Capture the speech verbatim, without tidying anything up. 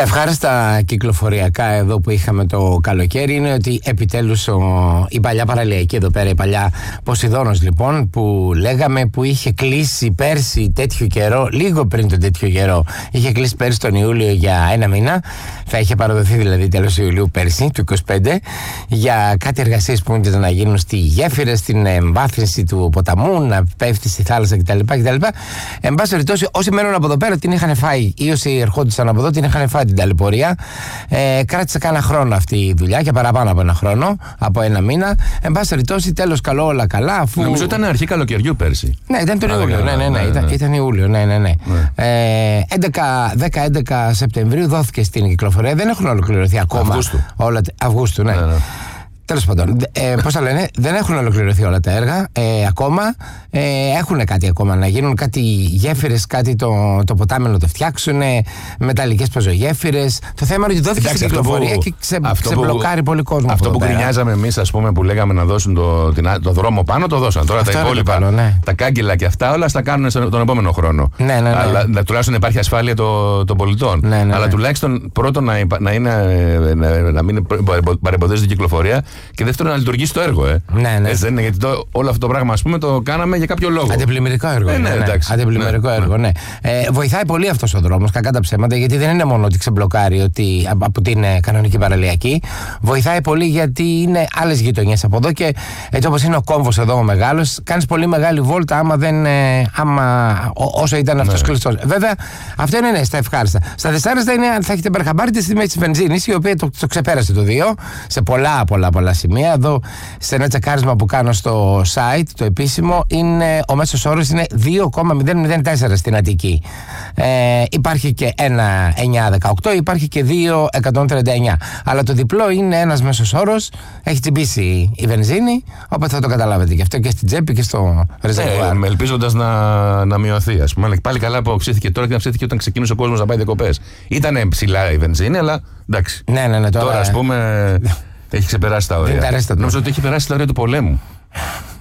ευχάριστα κυκλοφοριακά εδώ που είχαμε το καλοκαίρι είναι ότι επιτέλους ο, η παλιά παραλιακή εδώ πέρα, η παλιά Ποσειδώνος λοιπόν, που λέγαμε, που είχε κλείσει πέρσι τέτοιο καιρό, λίγο πριν τον τέτοιο καιρό, είχε κλείσει πέρσι τον Ιούλιο για ένα μήνα, θα είχε παραδοθεί δηλαδή τέλος Ιουλίου πέρσι του είκοσι πέντε, για κάτι εργασίες που ήταν να γίνουν στη γέφυρα, στην εμβάθυνση του ποταμού, να πέφτει στη θάλασσα κτλ. κτλ. Εν πάση περιπτώσει, όσοι μένουν από εδώ πέρα την είχαν φάει, ή όσοι ερχόντουσαν από εδώ την είχαν φάει την ταλαιπωρία. Ε, κράτησε κάνα χρόνο αυτή η δουλειά και παραπάνω από ένα χρόνο, από ένα μήνα. Εν πάση περιπτώσει, τέλος καλό, όλα καλά. Αφού... Νομίζω ήταν αρχή καλοκαιριού πέρσι. Ναι, ήταν τον Ιούλιο. Ναι, ναι, ναι, ναι, ήταν, ήταν Ιούλιο. Ναι, ναι, ναι. ναι. Ε, δέκα έντεκα Σεπτεμβρίου δόθηκε στην κυκλοφορία. Δεν έχουν ολοκληρωθεί ακόμα. Αυγούστου. Όλα, Αυγούστου, ναι. ναι, ναι. Τέλος πάντων, ε, πώς θα λένε, δεν έχουν ολοκληρωθεί όλα τα έργα ε, ακόμα. Ε, έχουν κάτι ακόμα να γίνουν, κάτι γέφυρες, κάτι το, το ποτάμι να το φτιάξουν, μεταλλικές πεζογέφυρες. Το θέμα είναι ότι δόθηκε στην κυκλοφορία που, και ξε, ξεμπλοκάρει που, πολύ κόσμο. Αυτό που γκρινιάζαμε εμείς, ας πούμε, που λέγαμε να δώσουν το, την, το δρόμο πάνω, το δώσαν. Τώρα αυτό τα υπόλοιπα, πάνω, ναι. τα κάγκελα και αυτά, όλα θα κάνουν τον επόμενο χρόνο. Ναι, ναι, ναι. Αλλά τουλάχιστον υπάρχει ασφάλεια των το πολιτών. Ναι, ναι, ναι. Αλλά τουλάχιστον πρώτον να, να, είναι, να, να μην παρεμποδίζεται η κυκλοφορία. Και δεύτερον, να λειτουργήσει το έργο, ε. Ναι, ναι. Έτσι δεν είναι, γιατί το, όλο αυτό το πράγμα, ας πούμε, το κάναμε για κάποιο λόγο. Αντιπλημμυρικό έργο. Ε, ναι, ναι, ναι. Αντιπλημμυρικό ναι, έργο, ναι. Ε, βοηθάει πολύ αυτός ο δρόμος, κακά τα ψέματα, γιατί δεν είναι μόνο ότι ξεμπλοκάρει ότι, από την ε, κανονική παραλιακή. Βοηθάει πολύ γιατί είναι άλλες γειτονιές από εδώ και έτσι όπως είναι ο κόμβος εδώ ο μεγάλος, κάνεις πολύ μεγάλη βόλτα άμα δεν. Ε, άμα, ό, όσο ήταν αυτός ναι. κλειστός. Βέβαια, αυτό είναι ναι, στα ευχάριστα. Στα δυσάρεστα είναι, θα έχετε μπερχαμπάρει τη τιμή της βενζίνης, η οποία το, το ξεπέρασε το δύο σε πολλά, πολλά, πολλά σημεία. Εδώ σε ένα τσεκάρισμα που κάνω στο site, το επίσημο, είναι, ο μέσος όρος είναι δύο κόμμα μηδέν μηδέν τέσσερα στην Αττική. Ε, υπάρχει και ένα εννιά δεκαοκτώ, υπάρχει και δύο εκατόν τριάντα εννιά. Αλλά το διπλό είναι ένας μέσος όρος, έχει τσιμπήσει η βενζίνη, οπότε θα το καταλάβετε και αυτό και στην τσέπη και στο ρεζερβουάρ. Ε, ελπίζοντας να, να μειωθεί, ας πούμε. Αλλά πάλι καλά που αυξήθηκε τώρα και αυξήθηκε όταν ξεκίνησε ο κόσμος να πάει διακοπές. Ήταν ψηλά η βενζίνη, αλλά εντάξει. Ναι, ναι, ναι, τώρα... τώρα ας πούμε. Έχει ξεπεράσει τα όρια. Νομίζω ότι έχει περάσει τα όρια του πολέμου.